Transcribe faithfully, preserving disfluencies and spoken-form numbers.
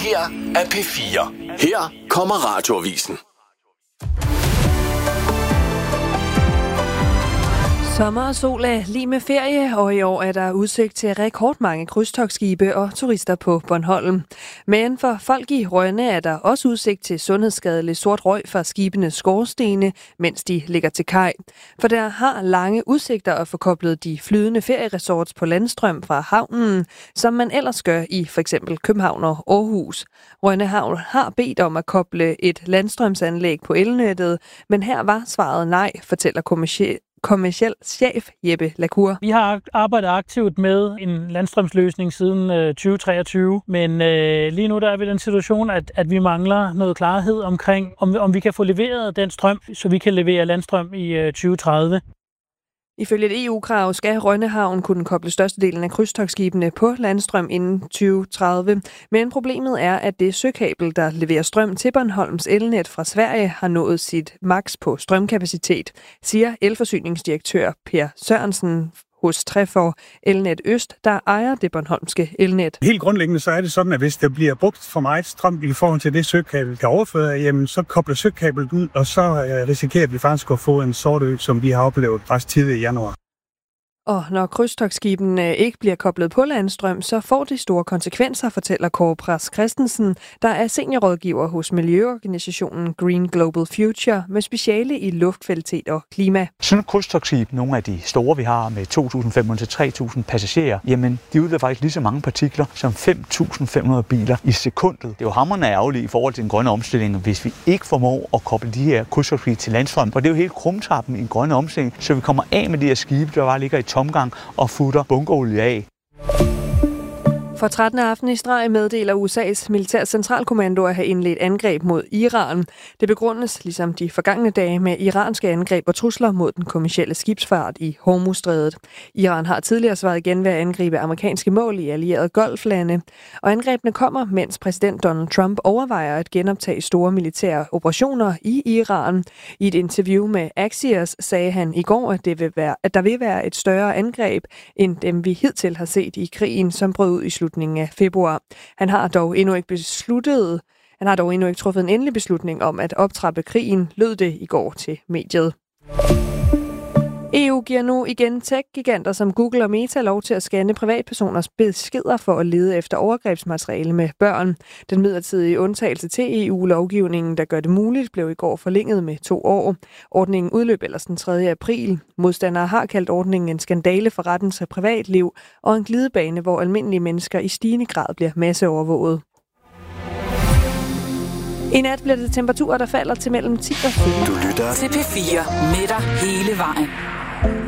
her er P fire. Her kommer Radioavisen. Sommer og sol er lige med ferie, og i år er der udsigt til rekordmange krydstogtskibe og turister på Bornholm. Men for folk i Rønne er der også udsigt til sundhedsskadelig sort røg fra skibenes skorstene, mens de ligger til kaj. For der har lange udsigter at få koblet de flydende ferieresorts på landstrøm fra havnen, som man ellers gør i for eksempel København og Aarhus. Rønne Havn har bedt om at koble et landstrømsanlæg på elnettet, men her var svaret nej, fortæller kommerciel kommerciel chef Jeppe Lacour. Vi har arbejdet aktivt med en landstrømsløsning siden øh, tyve treogtyve, men øh, lige nu der er vi i den situation, at, at vi mangler noget klarhed omkring, om, om vi kan få leveret den strøm, så vi kan levere landstrøm i øh, tyve tredive. Ifølge et E U-krav skal Rønne Havn kunne koble størstedelen af krydstogtskibene på landstrøm inden tyve tredive. Men problemet er, at det søkabel, der leverer strøm til Bornholms elnet fra Sverige, har nået sit maks på strømkapacitet, siger elforsyningsdirektør Per Sørensen hos Trefor Elnet Øst, der ejer det bornholmske elnet. Helt grundlæggende så er det sådan, at hvis der bliver brugt for meget strøm i forhold til det søkabel kan overføre, jamen så kobler søkablet ud, og så risikerer vi faktisk at få en sort ø, som vi har oplevet ret tidligt i januar. Og når krydstogtskibene ikke bliver koblet på landstrøm, så får det store konsekvenser, fortæller Kåre Pras Christensen, der er seniorrådgiver hos miljøorganisationen Green Global Future med speciale i luftkvalitet og klima. Sådan et krydstogtskib, nogle af de store vi har med to tusind fem hundrede til tre tusind passagerer, jamen de udleder faktisk lige så mange partikler som fem tusind fem hundrede biler i sekundet. Det er jo hamrende ærgerligt i forhold til den grønne omstilling, hvis vi ikke formår at koble de her krydstogtskibe til landstrøm. For det er jo helt krumtappen i den grønne omstilling, så vi kommer af med de her skibe, der bare ligger i tomgang og futter bunkerolie af. For trettende aften i streg meddeler U S A's militær centralkommando at have indledt angreb mod Iran. Det begrundes, ligesom de forgangne dage, med iranske angreb og trusler mod den kommercielle skibsfart i Hormuzstrædet. Iran har tidligere svaret igen ved at angribe amerikanske mål i allierede golflande. Og angrebene kommer, mens præsident Donald Trump overvejer at genoptage store militære operationer i Iran. I et interview med Axios sagde han i går, at, det vil være, at der vil være et større angreb, end dem vi hidtil har set i krigen, som brød ud i slutningen af februar. Han har dog endnu ikke besluttet, han har dog endnu ikke truffet en endelig beslutning om at optrappe krigen, lød det i går til mediet. E U giver nu igen tech-giganter som Google og Meta lov til at scanne privatpersoners beskeder for at lede efter overgrebsmateriale med børn. Den midlertidige undtagelse til E U-lovgivningen, der gør det muligt, blev i går forlænget med to år. Ordningen udløb ellers den tredje april. Modstandere har kaldt ordningen en skandale for retten til privatliv og en glidebane, hvor almindelige mennesker i stigende grad bliver masseovervåget. I nat bliver det temperaturer, der falder til mellem ti og femten. Du lytter til P fire med dig hele vejen.